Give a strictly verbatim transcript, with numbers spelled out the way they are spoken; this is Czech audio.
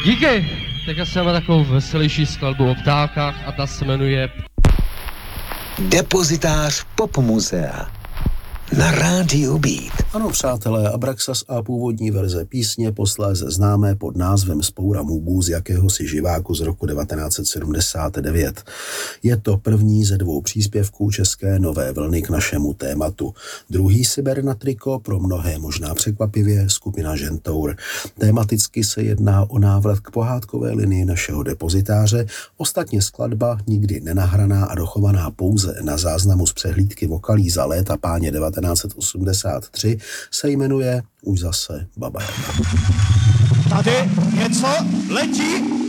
Díky! Teďka se máme takovou veselější skladbu o ptákách a ta se jmenuje Depozitář Popmuzea na rádiu Beat. Ano, přátelé, Abraxas a původní verze písně, posléze známé pod názvem Spoura můgů z jakéhosi živáku z roku devatenáct set sedmdesát devět. Je to první ze dvou příspěvků české nové vlny k našemu tématu. Druhý Siber na triko, pro mnohé možná překvapivě, skupina Žentour. Tematicky se jedná o návrat k pohádkové linii našeho depozitáře, ostatně skladba, nikdy nenahraná a dochovaná pouze na záznamu z přehlídky vokalí za léta páně devatenáct set osmdesát tři, se jmenuje už zase Baba Jaga. Tady něco letí.